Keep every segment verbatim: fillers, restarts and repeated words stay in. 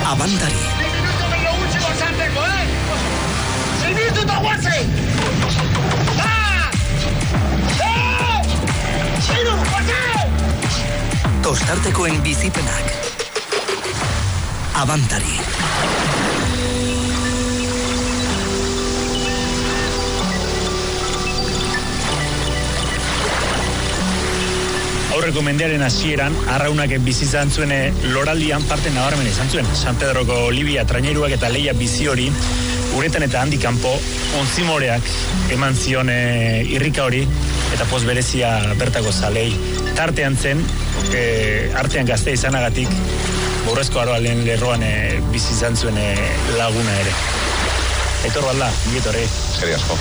Abantari. Tostartekoen bizipenak. Abantari. Aurreko mendearen hasieran arraunak bizi izan zuen loraldian parte nabarmen izan zuen. San Pedroko Olibia, traineruak eta leia bizi hori, uretan eta handik kanpo onzimoreak eman zion e, irrika hori eta poz berezia bertako zalei. Tartean zen, e, artean gazte izanagatik, Borrezko Aroalen lerroan e, bizi izan zuen e, laguna ere. Aitor balda, bietorre. Zeri asko.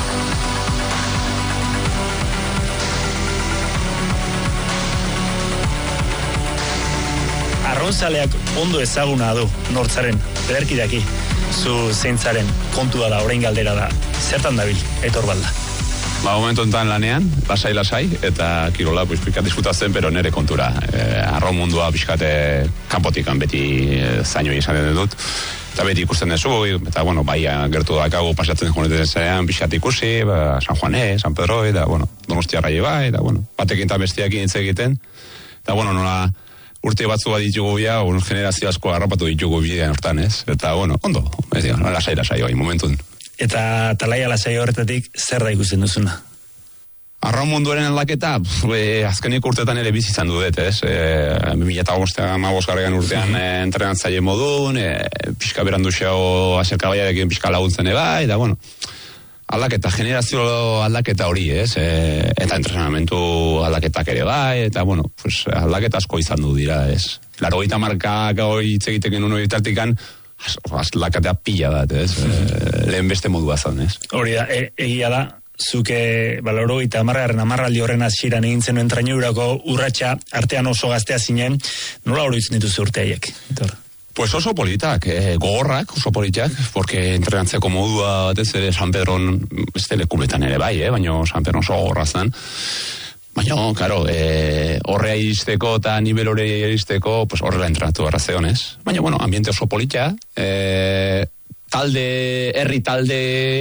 Arronzaleak ondo ezaguna du nortzaren, bederki daki, zu zeintzaren kontua da, orain galdera da, zertan dabil, Aitor balda. Ba, momentu enten lanean, lasai-lasai, eta kirola, pues, pixkat diskutatzen, pero nere kontura. E, arraun mundua pixkate kanpotikan beti e, zainoi esan dut, eta beti ikusten dezu, eta, bueno, bai, gertu dakago pasatzen jonetzen zenean, pixkat ikusi, ba, San Juane, San Pedro, eta, bueno, Donostia Raie bai, eta, bueno, batekin eta bestiakin hitz egiten, eta, bueno, nola, urte batzu bat ditugu bia, un generazio asko harrapatu ditugu bidean hortan, ez? Eta, bueno, ondo, ez dira, lasai-lasai hori, momentun. Eta talaia lasai horretatik, zer da ikusten duzuna? Arraun munduaren aldaketa, e, azkenik urtetan ere bizi izan dudet, ez? E, bi mila hamabost garren urtean e, entrenatzaile modun, e, pixka berandu xeo aserkabaiarekin pixka laguntzen ebai, eta, bueno, aldaketa, generazio aldaketa hori, ez? E, eta entrenamentu aldaketak ere bai, eta, bueno, pues, aldaketa asko izan du dira, ez? Laro gita markak hori hitz egiteken uno ditartikan, aldakatea pila bat, ez? E, lehen beste modua zan, ez? Hori da, e, egia da, zuke baloro eta amarraren amarraldi horren hasieran egin zenuen traineurako urratsa artean oso gaztea zinen, nola hori izan dituzu urteaiek? Pues oso politak, eh, gogorrak, oso politak, porque entrenatzeko modua batez ere San Pedron, ez telekuletan ere bai, eh, baina San Pedron oso gogorra zen. Baina, claro, eh, horrea iristeko eta nivel hori iristeko, pues horrela entrenatu arrazeonez. Baina, bueno, ambiente oso politia, eh, talde, herri talde,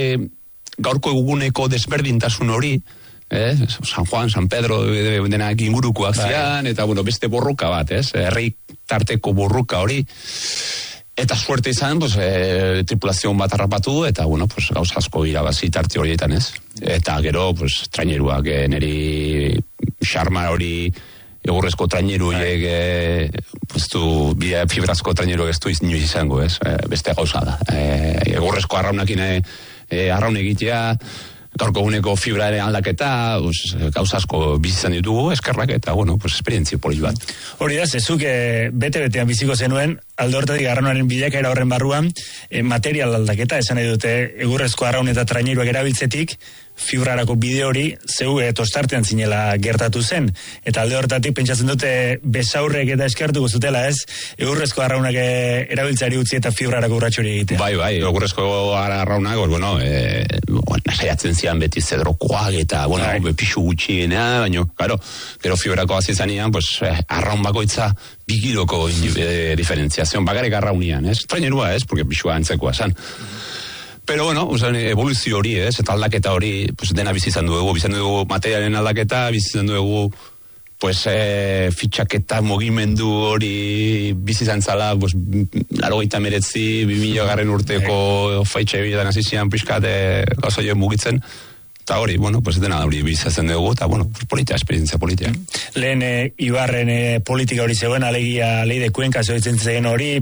gaurko eguneko desberdintasun hori, eh, San Juan, San Pedro, denak ingurukoak zian, eta, bueno, beste borroka bat, ez, herri tarteko borroka hori, eta suerte izan, pues, e, tripulazion bat harrapatu, eta, bueno, pues, gauz asko irabazi tarte horietan, ez, eta gero, pues, traineruak, e, neri xarma hori, egurrezko traineru horiek, e, pues, tu, bide fibrazko traineru ez du inoiz izango, ez, e, beste gauza da, e, egurrezko arraunakin, e, e, arraun egitea, gaurko eguneko fibraren aldaketa, pues, gauza asko bizizan ditugu, eskerrak, eta, bueno, pues, esperientzia polit bat. Hori da, zezuk e, bete-betean biziko zenuen, alde hortatik arraunaren bilakaera horren barruan, e, material aldaketa, esan nahi dute, egurrezko arraun eta traineruak erabiltzetik, fibrarako bide hori, zeu e, tostartean zinela gertatu zen. Eta alde hortatik, pentsatzen dute, besaurrek eta eskertuko zutela, ez? Egurrezko arraunak e, erabiltzari utzi eta fibrarako urratxori egitea. Bai, bai, egurrezko arraunak, bueno, e, nasaiatzen zian beti zedrokoak eta, bueno, bai, pixu gutxiena, baina, claro, gero fibrako azizanean, pues, arraun bakoitza bigiloko e, diferentziazion, bakarrik arraunian, ez? Trainerua, ez? Porque pixua antzekoa zan. Pero, bueno, usan, evoluzio hori, ez? Eta aldaketa hori, pues, dena bizizan dugu, bizizan dugu materialen aldaketa, bizizan dugu, pues, e, fitxaketa mugimendu hori bizizan zala, pues, laro gaita meretzi, bi mila garren urteko faitxe biletan azizian pixkat gauzoio mugitzen. Eta hori, bueno, pues dena hori bizatzen dugu, eta, bueno, pues, politia, esperientzia politia. Lehen e, Ibarren e, politika hori zegoen, alegia Ley de Cuenca zoitzen zen hori,